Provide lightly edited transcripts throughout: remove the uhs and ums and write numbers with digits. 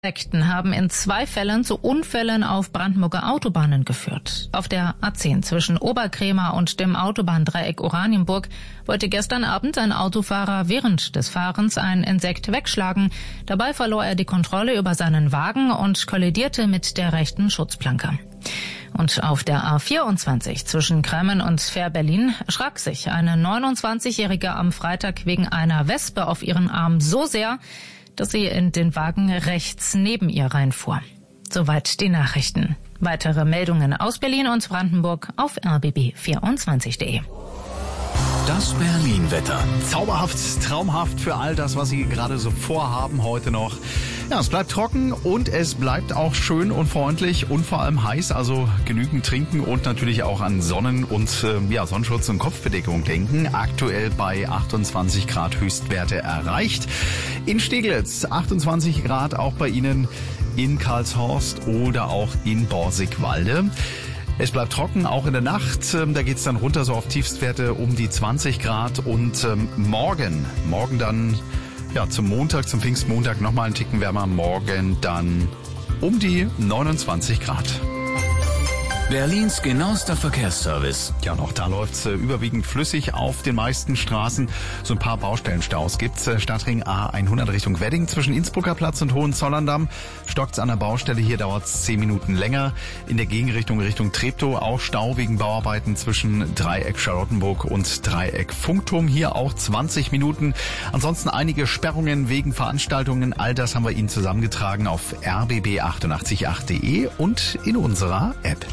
Insekten haben in 2 Fällen zu Unfällen auf Brandenburger Autobahnen geführt. Auf der A10 zwischen Oberkrämer und dem Autobahndreieck Oranienburg wollte gestern Abend ein Autofahrer während des Fahrens ein Insekt wegschlagen. Dabei verlor er die Kontrolle über seinen Wagen und kollidierte mit der rechten Schutzplanke. Und auf der A24 zwischen Kremmen und Fähr-Berlin erschrak sich eine 29-Jährige am Freitag wegen einer Wespe auf ihren Arm so sehr, dass sie in den Wagen rechts neben ihr reinfuhr. Soweit die Nachrichten. Weitere Meldungen aus Berlin und Brandenburg auf rbb24.de. Das Berlin-Wetter. Zauberhaft, traumhaft für all das, was Sie gerade so vorhaben heute noch. Ja, es bleibt trocken und es bleibt auch schön und freundlich und vor allem heiß. Also genügend trinken und natürlich auch an Sonnen- und Sonnenschutz und Kopfbedeckung denken. Aktuell bei 28 Grad Höchstwerte erreicht. In Steglitz 28 Grad auch bei Ihnen in Karlshorst oder auch in Borsigwalde. Es bleibt trocken, auch in der Nacht. Da geht's dann runter so auf Tiefstwerte um die 20 Grad. Und morgen dann zum Montag, zum Pfingstmontag nochmal einen Ticken wärmer. Morgen dann um die 29 Grad. Berlins genauester Verkehrsservice. Ja, und auch da läuft's überwiegend flüssig auf den meisten Straßen. So ein paar Baustellenstaus gibt's. Stadtring A100 Richtung Wedding zwischen Innsbrucker Platz und Hohenzollern-Damm. Stockt's an der Baustelle, hier dauert's 10 Minuten länger. In der Gegenrichtung Richtung Treptow auch Stau wegen Bauarbeiten zwischen Dreieck Charlottenburg und Dreieck Funkturm. Hier auch 20 Minuten. Ansonsten einige Sperrungen wegen Veranstaltungen. All das haben wir Ihnen zusammengetragen auf rbb888.de und in unserer App.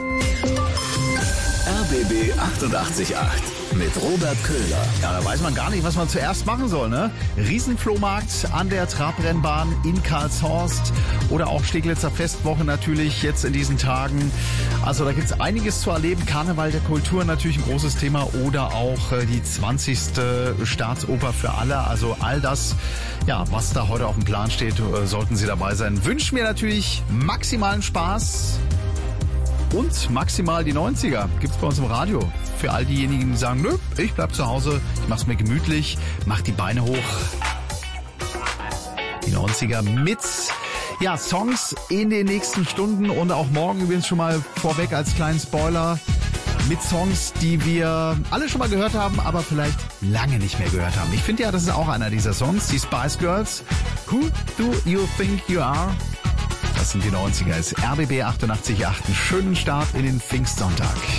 RBB 88.8 mit Robert Köhler. Ja, da weiß man gar nicht, was man zuerst machen soll, ne? Riesenflohmarkt an der Trabrennbahn in Karlshorst oder auch Steglitzer Festwoche natürlich jetzt in diesen Tagen. Also da gibt's einiges zu erleben. Karneval der Kultur natürlich ein großes Thema oder auch die 20. Staatsoper für alle. Also all das, was da heute auf dem Plan steht, sollten Sie dabei sein. Wünschen wir natürlich maximalen Spaß. Und maximal die 90er gibt's bei uns im Radio. Für all diejenigen, die sagen, nö, ich bleib zu Hause, ich mach's mir gemütlich, mach die Beine hoch. Die 90er mit Songs in den nächsten Stunden und auch morgen übrigens schon mal vorweg als kleinen Spoiler mit Songs, die wir alle schon mal gehört haben, aber vielleicht lange nicht mehr gehört haben. Ich finde das ist auch einer dieser Songs, die Spice Girls. Who do you think you are? Das sind die 90er. Ist RBB 88.8. Einen schönen Start in den Pfingstsonntag.